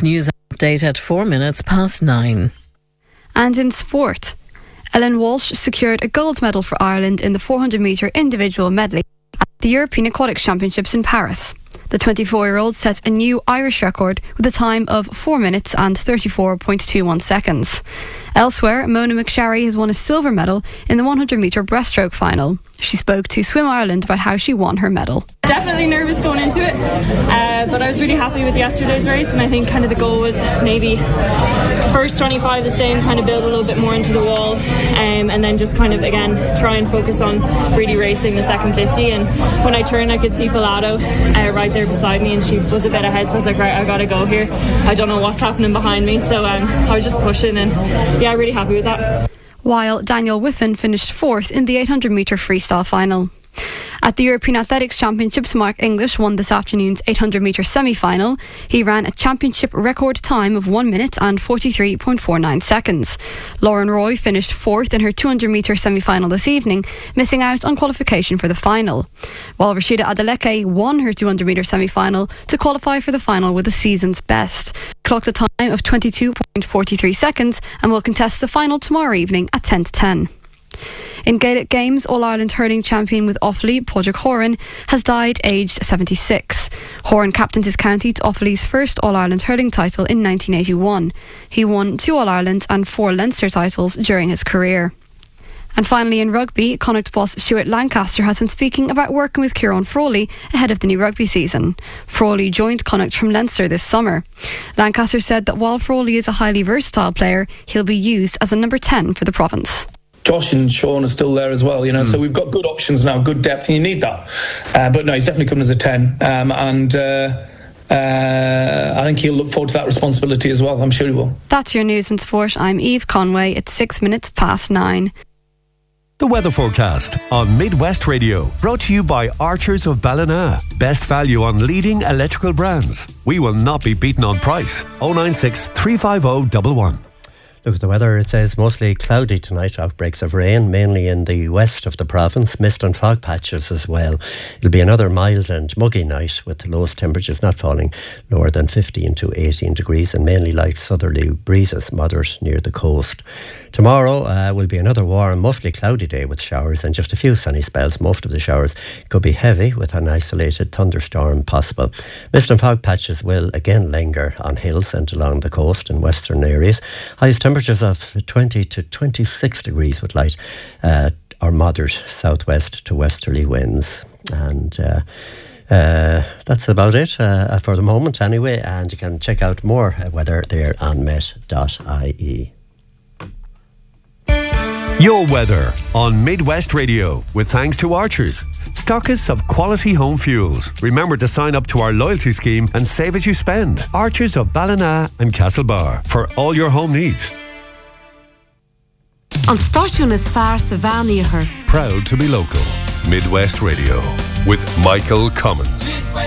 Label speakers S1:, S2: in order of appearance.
S1: news update at 9:04.
S2: And in sport, Ellen Walsh secured a gold medal for Ireland in the 400-metre individual medley at the European Aquatics Championships in Paris. The 24-year-old set a new Irish record with a time of 4 minutes and 34.21 seconds. Elsewhere, Mona McSharry has won a silver medal in the 100-metre breaststroke final. She spoke to Swim Ireland about how she won her medal.
S3: Definitely nervous going into it, but I was really happy with yesterday's race, and I think kind of the goal was maybe first 25 the same, kind of build a little bit more into the wall, and then just kind of again try and focus on really racing the second 50. And when I turned, I could see Pilato right there beside me, and she was a bit ahead, so I was like, right, I gotta go here. I don't know what's happening behind me, so I was just pushing, and yeah, really happy with that.
S2: While Daniel Whiffen finished fourth in the 800-metre freestyle final. At the European Athletics Championships, Mark English won this afternoon's 800-metre semi-final. He ran a championship record time of 1 minute and 43.49 seconds. Lauren Roy finished fourth in her 200-metre semi-final this evening, missing out on qualification for the final. While Rashida Adeleke won her 200-metre semi-final to qualify for the final with the season's best. Clocked a time of 22.43 seconds and will contest the final tomorrow evening at 10 to 10. In Gaelic Games, All-Ireland hurling champion with Offaly, Padraig Horan, has died aged 76. Horan captained his county to Offaly's first All-Ireland hurling title in 1981. He won 2 All-Ireland and 4 Leinster titles during his career. And finally in rugby, Connacht's boss Stuart Lancaster has been speaking about working with Kieran Frawley ahead of the new rugby season. Frawley joined Connacht from Leinster this summer. Lancaster said that while Frawley is a highly versatile player, he'll be used as a number 10 for the province.
S4: Josh and Sean are still there as well, so we've got good options now, good depth, and you need that. But no, he's definitely coming as a 10, and I think he'll look forward to that responsibility as well. I'm sure he will.
S2: That's your news and sport. I'm Eve Conway. It's 9:06.
S5: The weather forecast on Midwest Radio, brought to you by Archers of Ballina. Best value on leading electrical brands. We will not be beaten on price. 096 350 111.
S6: Look at the weather. It says mostly cloudy tonight. Outbreaks of rain, mainly in the west of the province. Mist and fog patches as well. It'll be another mild and muggy night with the lowest temperatures not falling lower than 15 to 18 degrees and mainly light southerly breezes, moderate near the coast. Tomorrow will be another warm, mostly cloudy day with showers and just a few sunny spells. Most of the showers could be heavy with an isolated thunderstorm possible. Mist and fog patches will again linger on hills and along the coast and western areas. Highest temperatures of 20 to 26 degrees with light or moderate southwest to westerly winds. And that's about it for the moment anyway. And you can check out more weather there on met.ie.
S5: Your weather on Midwest Radio with thanks to Archers, stockists of quality home fuels. Remember to sign up to our loyalty scheme and save as you spend. Archers of Ballina and Castlebar for all your home needs.
S7: On Stáisiún is fearr sa bhean.
S5: Proud to be local. Midwest Radio with Michael Cummins.